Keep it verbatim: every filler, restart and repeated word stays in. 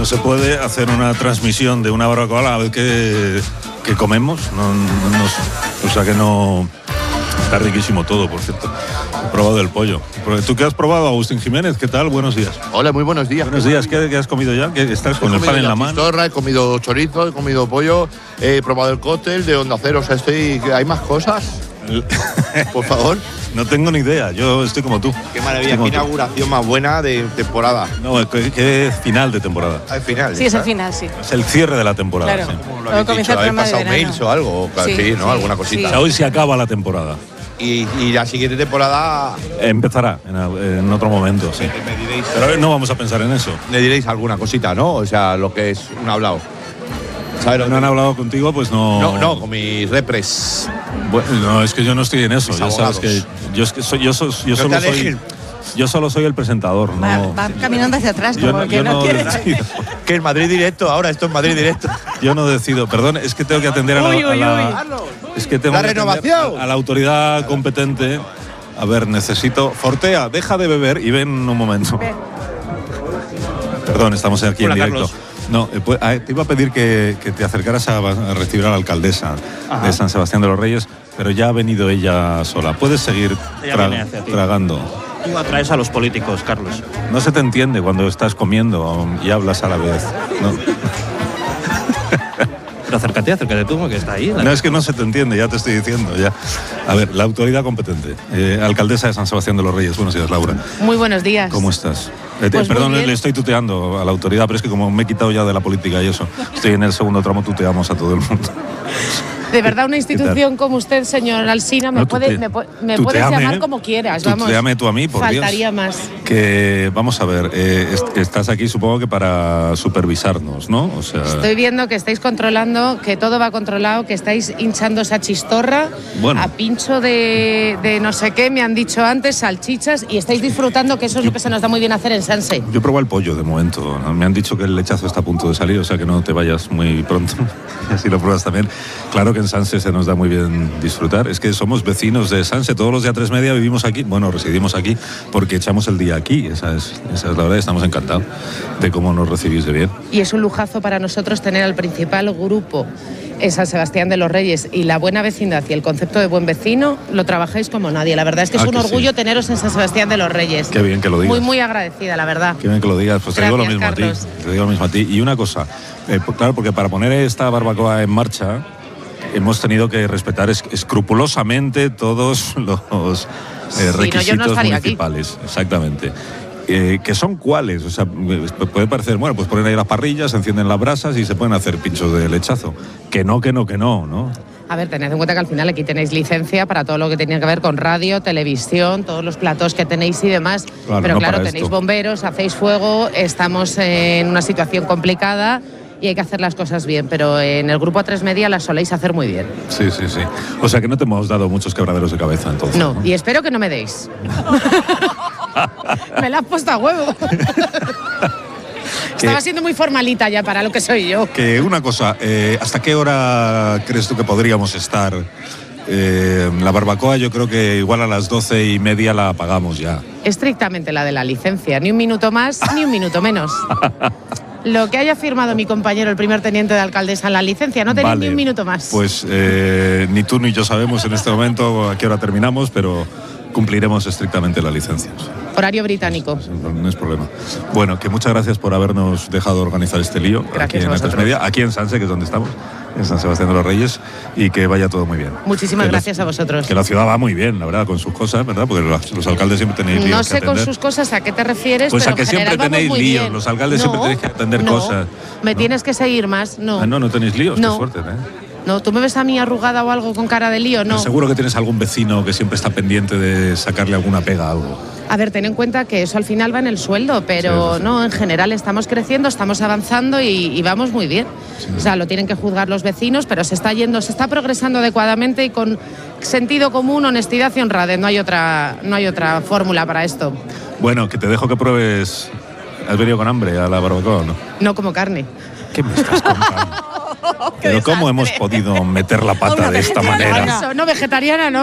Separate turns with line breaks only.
no se puede hacer una transmisión de una barbacoa a la vez que, que comemos. No, no, no, o sea que no... Está riquísimo todo, por cierto. He probado el pollo. ¿Tú qué has probado, Agustín Jiménez? ¿Qué tal? Buenos días.
Hola, muy buenos días.
Buenos días. ¿Qué, qué has comido ya? ¿Qué estás con el pan en la mano?
Chistorra, he comido chorizo, he comido pollo, he probado el cóctel de Onda Cero. O sea, estoy... ¿Hay más cosas? Por favor.
No tengo ni idea, yo estoy como tú.
Qué maravilla, qué inauguración más buena de temporada.
No, qué, qué final de temporada.
Al final.
Sí, es el final, sí.
Es el cierre de la temporada.
Claro.
Sí.
Como lo habéis dicho, ¿habéis pasado mails o algo? Sí, sí, ¿no?
Sí,
Alguna cosita.
sí.
O sea, hoy se acaba la temporada.
Y, y la siguiente temporada...
Empezará en, en otro momento, sí.
Me diréis,
Pero no vamos a pensar en eso.
me diréis alguna cosita, ¿no? O sea, lo que es un hablado. ¿Sabes?
No han hablado contigo, pues no...
No, no, con mis repres.
Bueno, no, es que yo no estoy en eso.
Mis
Ya sabes
abogados.
que yo, es que soy, yo, soy, yo
No
solo
te
soy...
alejes.
Yo solo soy el presentador,
Va,
no...
va caminando hacia atrás,
Yo
como
no-
que
yo
no,
no
quiere.
decido.
Que es Madrid directo, ahora esto es Madrid directo.
Yo no decido. Perdón, es que tengo que atender a la...
Uy,
a
uy,
la- Es que tengo
La
que atender
renovación.
a la autoridad competente. A ver, necesito... Fortea, deja de beber y ven un momento.
Ven.
Perdón, estamos aquí
Hola,
en directo.
Carlos.
No, eh, pues, ah, te iba a pedir que, que te acercaras a, a recibir a la alcaldesa
Ajá.
de San Sebastián de los Reyes, pero ya ha venido ella sola. Puedes seguir
Ella
tra-
viene hacia ti.
tragando.
Tú atraes a los políticos, Carlos.
No se te entiende cuando estás comiendo y hablas a la vez. No,
Pero acércate, acércate tú, que está ahí.
no, es que no se te entiende, ya te estoy diciendo. Ya. A ver, la autoridad competente, eh, alcaldesa de San Sebastián de los Reyes. Buenos días, Laura.
Muy buenos días.
¿Cómo estás? Eh, te-
Pues muy
perdón,
bien.
le estoy tuteando a la autoridad, pero es que como me he quitado ya de la política y eso, estoy en el segundo tramo, tuteamos a todo el mundo.
De verdad, una institución como usted, señor Alsina, me,
No,
puede,
tute-
me, pu- me
tuteame,
puedes llamar
¿eh?
como quieras. Vamos.
Tuteame tú a mí, por
Faltaría
Dios.
más.
Que, vamos a ver, eh, est- estás aquí supongo que para supervisarnos, ¿no? O sea,
Estoy viendo que estáis controlando, que todo va controlado, que estáis hinchando esa chistorra
Bueno.
a pincho de, de no sé qué, me han dicho antes, salchichas, y estáis disfrutando, que eso es lo que se nos da muy bien hacer en Sanse.
yo pruebo el pollo de momento. ¿no? Me han dicho que el lechazo está a punto de salir, o sea que no te vayas muy pronto. Y así lo pruebas también. Claro que en Sanse se nos da muy bien disfrutar. Es que somos vecinos de Sanse. Todos los de A tres Media vivimos aquí. Bueno, residimos aquí porque echamos el día aquí. Esa es, esa es la verdad. Estamos encantados de cómo nos recibís de bien.
Y es un lujazo para nosotros tener al principal grupo en San Sebastián de los Reyes, y la buena vecindad y el concepto de buen vecino lo trabajáis como nadie. La verdad es que es
Ah,
un
que sí.
orgullo teneros en San Sebastián de los Reyes.
Qué bien que lo digas.
Muy, muy agradecida, la verdad.
Qué bien que lo digas, pues te digo lo
Gracias,
mismo
Carlos.
a ti. Te digo lo mismo a ti. Y una cosa, eh, pues, claro, porque para poner esta barbacoa en marcha hemos tenido que respetar es- escrupulosamente todos los eh,
Sí, no, yo no
requisitos
estaría aquí.
municipales. Exactamente. Eh, ¿Que son cuáles? O sea, eh, puede parecer, bueno, pues ponen ahí las parrillas, se encienden las brasas y se pueden hacer pinchos de lechazo. Que no, que no, que no, ¿no?
A ver, tened en cuenta que al final aquí tenéis licencia para todo lo que tenía que ver con radio, televisión, todos los platos que tenéis y demás.
Claro,
Pero
no
claro,
para
tenéis
esto.
bomberos, hacéis fuego, estamos en una situación complicada y hay que hacer las cosas bien. Pero en el grupo A tres Media las soléis hacer muy bien.
Sí, sí, sí. O sea que no te hemos dado muchos quebraderos de cabeza entonces.
No, y espero que no me deis. Me la has puesto a huevo. Estaba siendo muy formalita ya para lo que soy yo.
Que una cosa, eh, ¿hasta qué hora crees tú que podríamos estar? Eh, la barbacoa yo creo que igual a las doce y media la apagamos ya.
Estrictamente la de la licencia, ni un minuto más ni un minuto menos. Lo que haya firmado mi compañero, el primer teniente de alcaldesa, en la licencia, no tenéis
Vale.
ni un minuto más.
Pues eh, ni tú ni yo sabemos en este momento a qué hora terminamos, pero cumpliremos estrictamente la licencia.
Horario británico.
No es problema. Bueno, que muchas gracias por habernos dejado organizar este lío
Gracias
aquí
a
en A tres
vosotros.
Media, aquí en Sanse, que es donde estamos, en San Sebastián de los Reyes, y que vaya todo muy bien.
Muchísimas
Que la-
gracias a vosotros.
Que la ciudad va muy bien, la verdad, con sus cosas, ¿verdad? Porque los, los alcaldes siempre tenéis líos
No
que
sé con
atender.
sus cosas a qué te refieres,
Pues
pero
a que
en
siempre
general vamos
tenéis
muy
líos,
bien.
los alcaldes siempre tenéis que atender
no,
cosas.
Me
¿no?
tienes que seguir más, no.
Ah, no, no tenéis líos,
No.
qué suerte, ¿eh?
No, ¿tú me ves a mí arrugada o algo con cara de lío? No.
Seguro que tienes algún vecino que siempre está pendiente de sacarle alguna pega a algo.
A ver, ten en cuenta que eso al final va en el sueldo, pero
Sí, sí, sí.
no, en general estamos creciendo, estamos avanzando y, y vamos muy bien.
Sí.
O sea, lo tienen que juzgar los vecinos, pero se está yendo, se está progresando adecuadamente y con sentido común, honestidad y honradez. No hay otra, no hay otra fórmula para esto.
Bueno, que te dejo que pruebes. ¿Has venido con hambre a la barbacoa o no?
No como carne.
¿Qué me estás contando? Pero ¿cómo hemos podido meter la pata de esta manera?
Eso, no, vegetariana no.